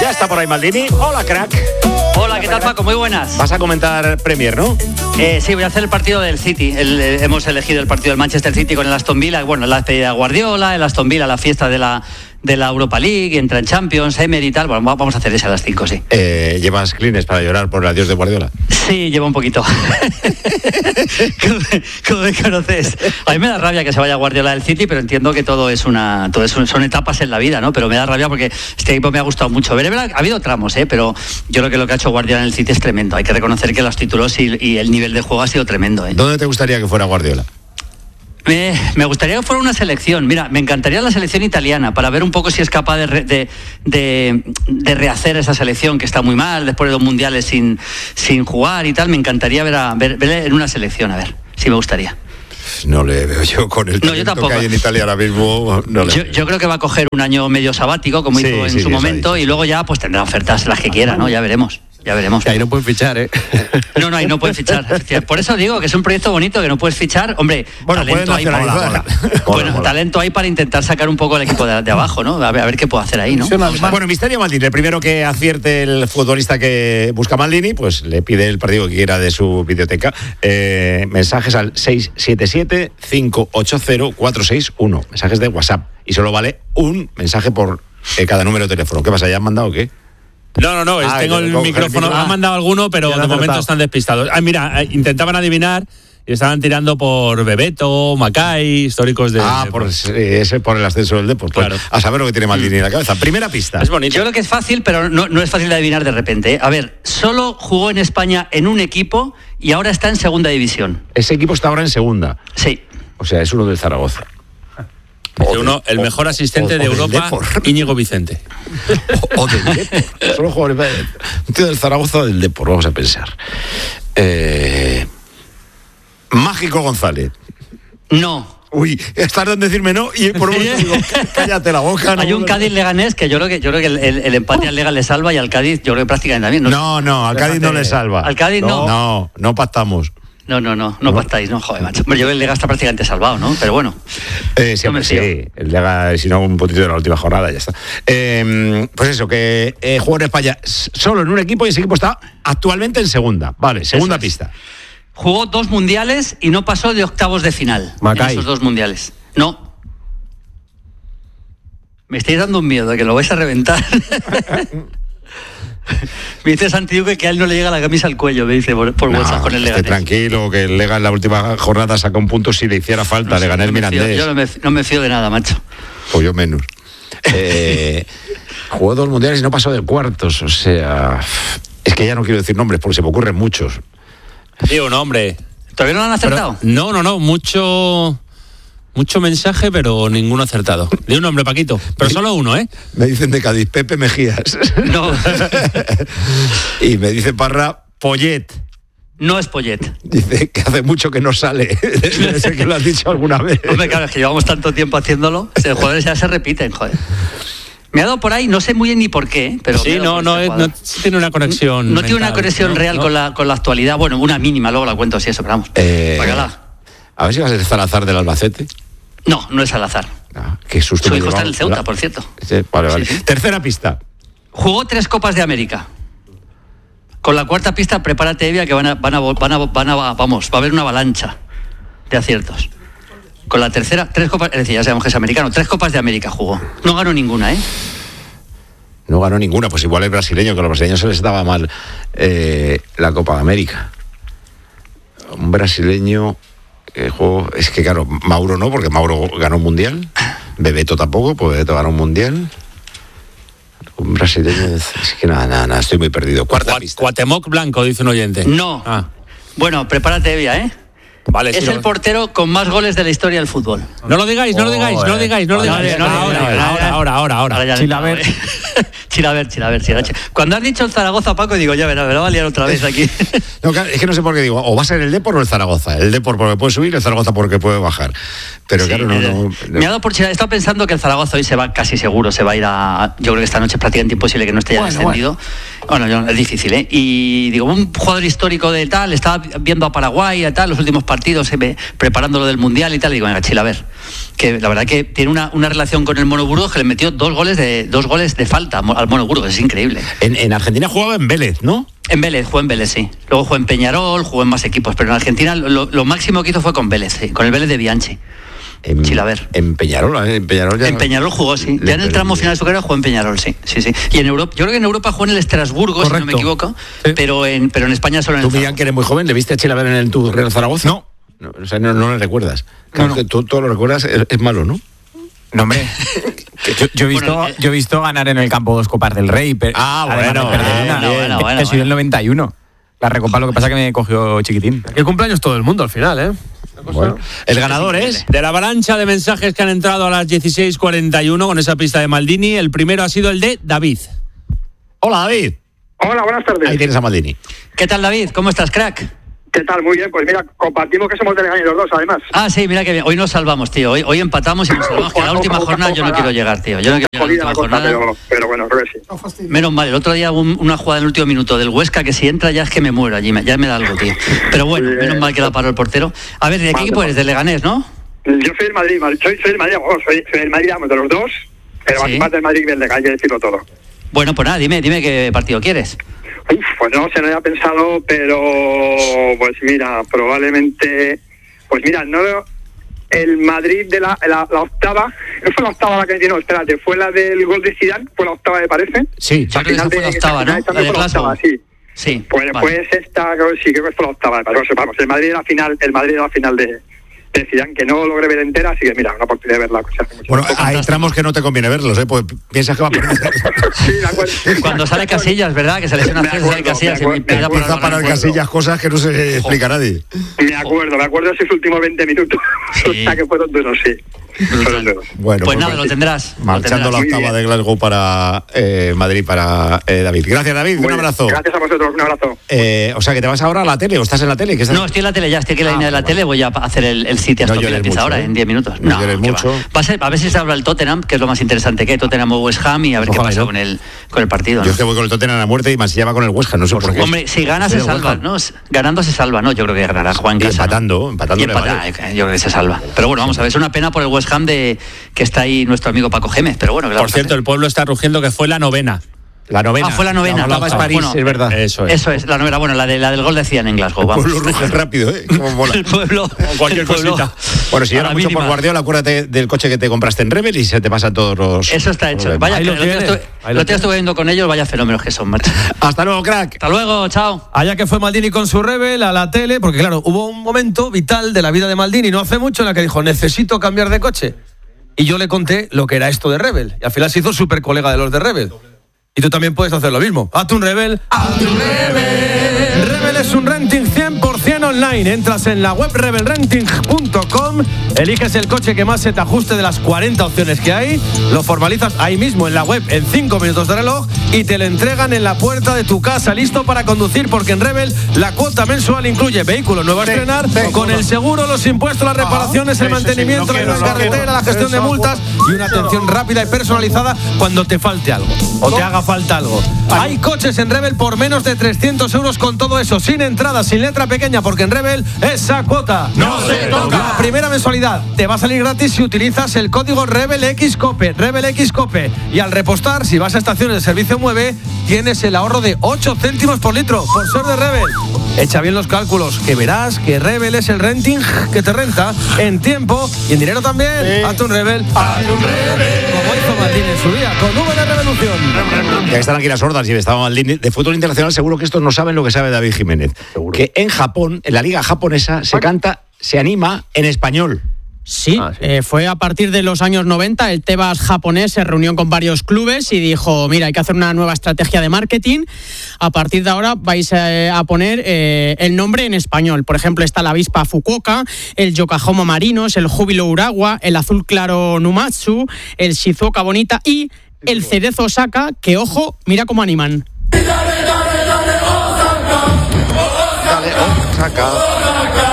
Ya está por ahí Maldini. Hola, crack. Hola, ¿qué tal, Paco? Muy buenas. Vas a comentar Premier, ¿no? Sí, voy a hacer el partido del City. Hemos elegido el partido del Manchester City con el Aston Villa. Bueno, la despedida de Guardiola, el Aston Villa, la fiesta de la Europa League, entra en Champions, Emery y tal. Bueno, vamos a hacer esa a las 5, sí. ¿Llevas clines para llorar por el adiós de Guardiola? Sí, llevo un poquito. ¿Cómo me conoces? A mí me da rabia que se vaya Guardiola del City, pero entiendo que son etapas en la vida, ¿no? Pero me da rabia porque este equipo me ha gustado mucho. Ha habido tramos, pero yo creo que lo que ha hecho Guardiola en el City es tremendo. Hay que reconocer que los títulos y el nivel de juego ha sido tremendo. ¿Dónde te gustaría que fuera Guardiola? Me gustaría que fuera una selección. Mira, me encantaría la selección italiana para ver un poco si es capaz de rehacer esa selección que está muy mal después de 2 mundiales sin jugar y tal. Me encantaría ver en una selección, a ver, si me gustaría. No le veo yo con el talento que hay en Italia ahora mismo. Yo creo que va a coger un año medio sabático, como hizo en su momento, y luego ya pues tendrá ofertas las que quiera, ¿no? Ya veremos. Que ahí no pueden fichar, ¿eh? No, ahí no pueden fichar. Por eso digo que es un proyecto bonito, que no puedes fichar. Hombre, bueno, talento hay talento hay para intentar sacar un poco el equipo de abajo, ¿no? A ver qué puedo hacer ahí, ¿no? Bueno, misterio Maldini. El primero que acierte el futbolista que busca Maldini, pues le pide el partido que quiera de su videoteca. Mensajes al 677-580-461. Mensajes de WhatsApp. Y solo vale un mensaje por cada número de teléfono. ¿Qué pasa? ¿Ya han mandado o qué? No, tengo el micrófono. Han mandado alguno, pero de momento están despistados. Mira, intentaban adivinar y estaban tirando por Bebeto, Macay, históricos de... por el ascenso del Depor. Claro. A saber lo que tiene Maldini en la cabeza. Primera pista. Es bonito. Yo creo que es fácil, pero no es fácil de adivinar de repente. A ver, solo jugó en España en un equipo y ahora está en segunda división. Ese equipo está ahora en segunda. Sí. O sea, es uno del Zaragoza. El mejor asistente de Europa, Íñigo Vicente. O del Depor. Solo jugadores. Un tío del Zaragoza o del Depor, vamos a pensar. Mágico González. No. Uy, estás en decirme no y por un momento digo, cállate la boca. Hay un Cádiz Leganés que yo creo que el empate al Lega le salva y al Cádiz yo creo que prácticamente también. No, al Cádiz no le salva. Al Cádiz no. No pactamos. No pactáis, no, joder, macho. Yo creo que el Lega está prácticamente salvado, ¿no? Pero bueno. Sí, el Lega, si no, un poquito de la última jornada, ya está. Pues eso, que juega en España solo en un equipo y ese equipo está actualmente en segunda. Vale, segunda pista. Jugó 2 mundiales y no pasó de octavos de final. Macay. En esos 2 mundiales. No. Me estáis dando un miedo de que lo vais a reventar. Me dice Santi Duque que a él no le llega la camisa al cuello, me dice por WhatsApp con el Leganés. Tranquilo, que el Lega en la última jornada saca un punto si le hiciera falta, le gané el Mirandés. Yo no me fío de nada, macho. Pues yo menos. Jugó 2 mundiales y no pasó de cuartos, o sea... Es que ya no quiero decir nombres porque se me ocurren muchos. Digo un nombre. ¿Todavía no lo han acertado? Pero, no, mucho mensaje, pero ninguno acertado. Di un nombre, Paquito, pero solo uno, ¿eh? Me dicen de Cádiz, Pepe Mejías. No. Y me dice Parra, Poyet. No es Poyet. Dice que hace mucho que no sale. Debe ser que lo has dicho alguna vez. Hombre, claro, es que llevamos tanto tiempo haciéndolo. Los jugadores ya se repiten, joder. Me ha dado por ahí, no sé muy bien ni por qué, pero... Sí, no tiene una conexión. No tiene una conexión real con la actualidad. Bueno, una mínima, luego la cuento si eso, pero vamos. A ver si vas a ser Salazar del Albacete. No es Salazar. Qué susto. Su hijo está en el Ceuta, por cierto. Sí, vale. Sí. Tercera pista. Jugó 3 Copas de América. Con la cuarta pista, prepárate, Evia, que va a haber una avalancha de aciertos. Con la tercera, 3 copas, es decir, ya sabemos que es americano, 3 Copas de América jugó. No ganó ninguna, ¿eh? No ganó ninguna, pues igual es brasileño, que a los brasileños se les daba mal la Copa de América. Un brasileño que jugó, es que claro, Mauro no, porque Mauro ganó un mundial. Bebeto tampoco, pues Bebeto ganó un mundial. Un brasileño, es que nada, estoy muy perdido. Cuarta pista. Cuauhtémoc Blanco, dice un oyente. No. Bueno, prepárate, Evia, ¿eh? Vale, es el portero con más goles de la historia del fútbol. No lo digáis. Ahora. Chilaver. Cuando has dicho el Zaragoza, Paco, digo, ya verá, me va a liar otra vez aquí. No, es que no sé por qué digo, o va a ser el Depor o el Zaragoza. El Depor porque puede subir, el Zaragoza porque puede bajar. Pero sí, claro, no. Me ha dado por chilar. He estado pensando que el Zaragoza hoy se va casi seguro, se va a ir a... Yo creo que esta noche es prácticamente imposible que no esté ya descendido. Bueno, es difícil, ¿eh? Y digo, un jugador histórico de tal, estaba viendo a Paraguay y tal, los últimos partidos preparando lo del Mundial y tal, y digo, venga, Chilaver, que la verdad que tiene una relación con el Mono Burgos, que le metió dos goles de falta al Mono Burgos, es increíble. En Argentina jugaba en Vélez, ¿no? Jugó en Vélez, sí. Luego jugó en Peñarol, jugó en más equipos, pero en Argentina lo máximo que hizo fue con Vélez, sí, con el Vélez de Bianchi. Chilaver. En Peñarol, En Peñarol jugó, sí. Ya en el tramo final de su carrera jugó en Peñarol, sí. Y en Europa, yo creo que en Europa jugó en el Estrasburgo, correcto, si no me equivoco, sí. pero en España solo en el. Tú, Millán, que eres muy joven, ¿le viste a Chilaver en el tu Real Zaragoza? No. O sea, no le recuerdas. Claro, que tú todo lo recuerdas, es malo, ¿no? No, hombre. Yo he visto ganar en el campo 2 Copas del Rey. Bueno. Que soy del 91. La recopa, lo que pasa que me cogió chiquitín. Que cumpleaños todo el mundo al final, ¿eh? Bueno, el ganador es de la avalancha de mensajes que han entrado a las 16:41 con esa pista de Maldini. El primero ha sido el de David. Hola, David. Hola, buenas tardes. Ahí tienes a Maldini. ¿Qué tal, David? ¿Cómo estás, crack? ¿Qué tal? Muy bien, pues mira, compartimos que somos de Leganés los dos, además. Ah, sí, mira que bien. Hoy nos salvamos, tío. Hoy empatamos y nos salvamos. Que la última jornada yo no quiero llegar, tío. Yo no quiero llegar a la última jornada. Pero bueno, creo que sí. Menos mal, el otro día hubo una jugada en el último minuto del Huesca que si entra ya es que me muero allí, ya me da algo, tío. Pero bueno, menos mal que la paró el portero. A ver, ¿de qué equipo eres? ¿De Leganés, no? Yo soy del Madrid, soy del Madrid, soy del Madrid, de los dos, pero ¿sí? Más del Madrid que del Leganés, hay que decirlo todo. Bueno, pues nada, dime qué partido quieres. Pues no se lo había pensado, pero pues mira, probablemente, pues mira, no el Madrid de la octava, no fue la octava la que tiene, no, espérate, fue la del gol de Zidane, fue la octava, me parece. Sí, yo creo que fue la octava, ¿no? La de Glasgow. Sí. Sí. Pues esta, sí, creo que fue la octava, pero vamos, el Madrid de la final de Zidane, que no logré ver entera, así que mira, una oportunidad de verla. Bueno, hay tramos que no te conviene verlos, pues piensas que va a perder. Sí, de acuerdo. Cuando sale Casillas, ¿verdad? Que se lesiona Casillas y empieza para Casillas cosas que no se explica a nadie. Me acuerdo esos últimos 20 minutos. Sí. O sea, que fueron duros, sí. Bueno, pues nada, lo tendrás. Marchando la octava de Glasgow para Madrid, para David. Gracias, David. Un abrazo. Gracias a vosotros, un abrazo. O sea, que te vas ahora a la tele o estás en la tele. No, estoy en la tele ya, estoy aquí en la línea de la tele. Voy a hacer el sitio hasta que empieza ahora, en 10 minutos. No llores mucho. Va a ver si se habla el Tottenham, que es lo más interesante que hay. Tottenham o West Ham, y a ver qué pasa con el partido. Yo es que voy con el Tottenham a muerte y más se llama con el West Ham, no sé por qué. Hombre, si gana se salva, ¿no? Ganando se salva, ¿no? Yo creo que ganará Juan en casa. Empatando. Yo creo que se salva. Pero bueno, vamos a ver, es una pena por el West Ham que está ahí nuestro amigo Paco Gémez, pero bueno. Por cierto, el pueblo está rugiendo que fue la novena. Fue la novena. La es París, bueno, es verdad. Eso es, la novena. Bueno, la del gol de Zidane en Glasgow. Vamos. El pueblo ruge rápido, ¿eh? Como mola. El pueblo. Cualquier cosita. Bueno, si llora mucho por Guardiola, acuérdate del coche que te compraste en Rebel y se te pasan todos los. Eso está hecho. Vaya, lo estuve viendo con ellos, vaya fenómenos que son, macho. Hasta luego, crack. Hasta luego, chao. Allá que fue Maldini con su Rebel a la tele, porque claro, hubo un momento vital de la vida de Maldini, no hace mucho, en la que dijo, necesito cambiar de coche. Y yo le conté lo que era esto de Rebel. Y al final se hizo súper colega de los de Rebel. Y tú también puedes hacer lo mismo. Hazte un Rebel. ¡Hazte un Rebel! Rebel es un renting 100% online. Entras en la web rebelrenting.com, eliges el coche que más se te ajuste de las 40 opciones que hay, lo formalizas ahí mismo en la web en 5 minutos de reloj y te lo entregan en la puerta de tu casa, listo para conducir, porque en Rebel la cuota mensual incluye vehículo nuevo a estrenar, con el seguro, los impuestos, las reparaciones, el mantenimiento, la carretera, la gestión de multas y una atención rápida y personalizada cuando te falte algo o te haga falta algo. Hay coches en Rebel por menos de 300 euros con todo eso, sin entrada, sin letra pequeña, porque en Rebel esa cuota no se toca. La primera mensualidad te va a salir gratis si utilizas el código RebelXCOPE, RebelXCOPE, y al repostar, si vas a estaciones de servicio Mueve, tienes el ahorro de 8 céntimos por litro por ser de Rebel. Echa bien los cálculos, que verás que Rebel es el renting que te renta en tiempo y en dinero también. Sí. Hazte un Rebel. Hazte un Rebel. Como hizo Maldini en su día, con V de Revolución. Ya que están aquí las hordas y estaba Maldini, de fútbol internacional seguro que estos no saben lo que sabe David Jiménez. Seguro. Que en Japón, en la liga japonesa, se canta, se anima en español. Sí, fue a partir de los años 90, el Tebas japonés se reunió con varios clubes y dijo, mira, hay que hacer una nueva estrategia de marketing, a partir de ahora vais a poner el nombre en español. Por ejemplo, está la avispa Fukuoka, el Yokohama Marinos, el Júbilo Urawa, el Azul Claro Numatsu, el Shizuoka Bonita y el Cerezo Osaka, que ojo, mira cómo animan. Dale, Osaka.